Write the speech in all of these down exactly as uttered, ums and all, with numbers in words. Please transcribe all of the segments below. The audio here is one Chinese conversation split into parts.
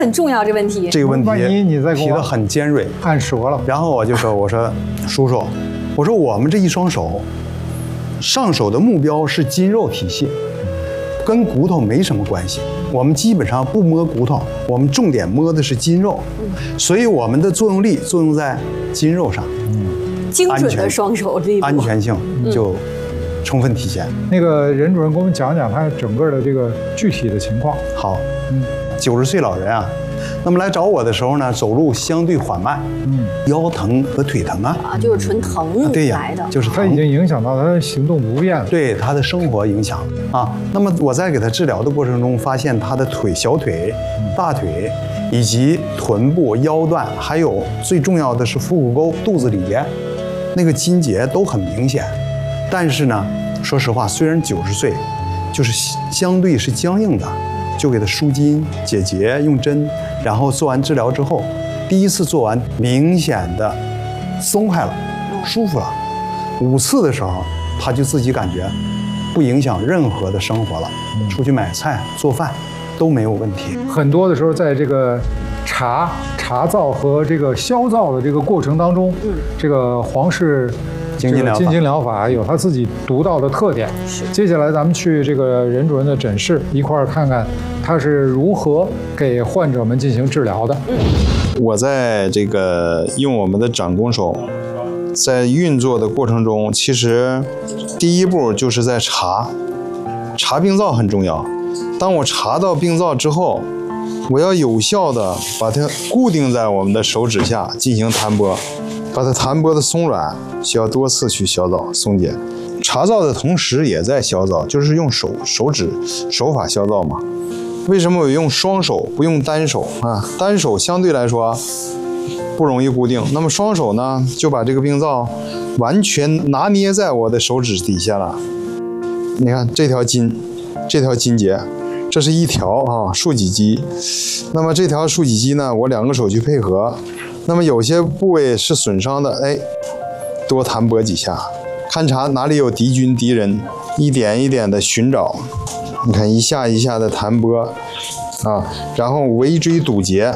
很重要这问题。 这个问题万一你再给我提得很尖锐， 按折了。 然后我就说，我说叔叔，我说我们这一双手，上手的目标是筋肉体系，跟骨头没什么关系。我们基本上不摸骨头，我们重点摸的是筋肉，所以我们的作用力作用在筋肉上。 精准的双手这一步， 安全性就充分体现。 那个任主任给我们讲讲他整个的这个具体的情况。 好，嗯，九十岁老人啊，那么来找我的时候呢，走路相对缓慢，嗯，腰疼和腿疼啊， 啊，就是纯疼对呀来的， 就是他已经影响到他的行动不便了， 对他的生活影响啊。那么我在给他治疗的过程中，发现他的腿、小腿、大腿，以及臀部、腰段，还有最重要的是腹股沟、肚子里边那个筋结都很明显。但是呢，说实话，虽然九十岁，就是相对是僵硬的，就给他舒筋解结，用针，然后做完治疗之后，第一次做完明显的松开了，舒服了。五次的时候，他就自己感觉不影响任何的生活了，出去买菜做饭都没有问题。 很多的时候，在这个茶茶皂和这个消皂的这个过程当中，嗯，这个皇氏精筋疗法精筋疗法有它自己独到的特点。是，接下来咱们去这个任主任的诊室一块儿看看他是如何给患者们进行治疗的。 嗯， 我在这个用我们的掌弓手在运作的过程中，其实第一步就是在查查病灶很重要。当我查到病灶之后，我要有效的把它固定在我们的手指下进行弹拨，把它弹拨的松软，需要多次去消皂松解。查皂的同时也在消皂，就是用手手指手法消皂嘛。为什么我用双手不用单手啊？单手相对来说不容易固定，那么双手呢，就把这个病灶完全拿捏在我的手指底下了。你看这条筋，这条筋结，这是一条啊竖脊肌。那么这条竖脊肌呢，我两个手去配合。那么有些部位是损伤的，哎，多弹拨几下，勘察哪里有敌军敌人，一点一点的寻找。你看一下一下的弹拨啊，然后围椎堵结。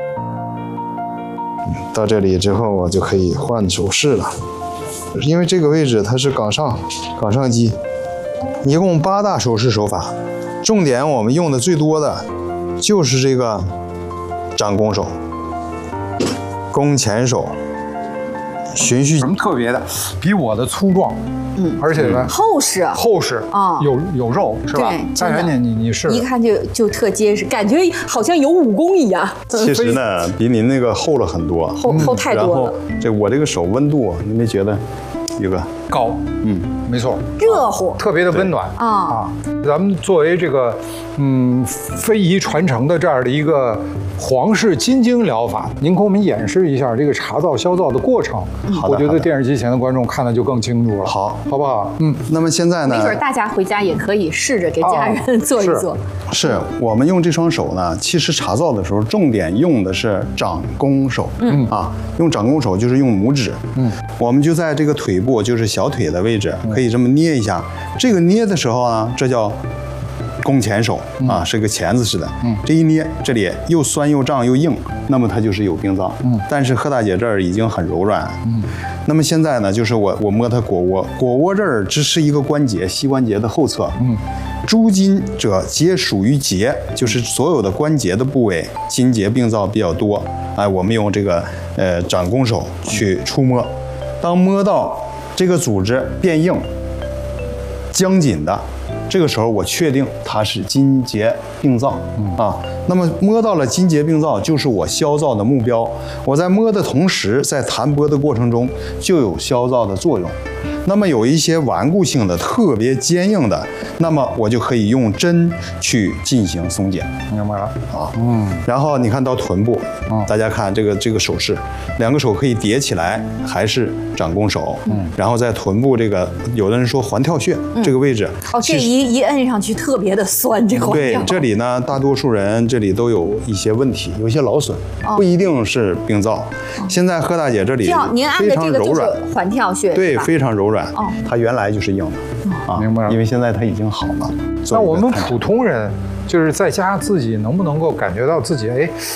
到这里之后，我就可以换手势了。因为这个位置它是冈上冈上肌，一共八大手势手法，重点我们用的最多的就是这个掌弓手、弓前手、循序。 什么特别的？比我的粗壮，嗯，而且呢厚实， 厚实啊， 有有肉是吧？ 对， 大元你你你试， 一看就就特结实，感觉好像有武功一样。 其实呢，比您那个厚了很多， 厚厚太多了。 然后这我这个手温度，你没觉得宇哥高？嗯，没错， 热乎， 特别的温暖啊啊！咱们作为这个嗯非遗传承的这样的一个皇氏筋经疗法，您给我们演示一下这个茶皂消皂的过程。 好的， 我觉得电视机前的观众看的就更清楚了。 好， 好不好？嗯。 那么现在呢？ 没准大家回家也可以试着给家人做一做。 是, 是我们用这双手呢，其实茶皂的时候，重点用的是掌弓手。嗯啊，用掌弓手就是用拇指。嗯，我们就在这个腿部，就是小腿的位置，可以这么捏一下。这个捏的时候呢，这叫弓前手啊，是个钳子似的。嗯，这一捏，这里又酸又胀又硬，那么它就是有病灶。嗯，但是贺大姐这儿已经很柔软。嗯，那么现在呢，就是我我摸她腘窝，腘窝这儿只是一个关节，膝关节的后侧。嗯，诸筋者皆属于节，就是所有的关节的部位，筋结病灶比较多。哎，我们用这个呃掌弓手去触摸，当摸到这个组织变硬、僵紧的，这个时候我确定它是筋结病灶。嗯啊，那么摸到了筋结病灶，就是我消灶的目标。我在摸的同时，在弹拨的过程中就有消灶的作用。那么有一些顽固性的、特别坚硬的，那么我就可以用针去进行松解。 明白了啊，嗯。然后你看到臀部，嗯，大家看这个这个手势，两个手可以叠起来，还是掌弓手。嗯。然后在臀部这个，有的人说环跳穴、嗯、这个位置， 哦，这一一摁上去特别的酸，这个环跳。 对，这里呢，大多数人这里都有一些问题，有一些劳损，哦、不一定是病灶。哦、现在贺大姐这里您按的这个就是环跳穴， 对，非常柔软。 哦， 它原来就是硬的，啊， 明白了。 因为现在它已经好了。 那我们普通人就是在家自己能不能够感觉到自己，哎，